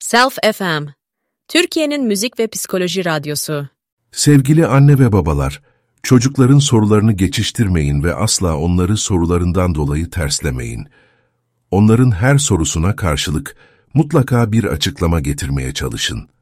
Self FM, Türkiye'nin müzik ve psikoloji radyosu. Sevgili anne ve babalar, çocukların sorularını geçiştirmeyin ve asla onları sorularından dolayı terslemeyin. Onların her sorusuna karşılık mutlaka bir açıklama getirmeye çalışın.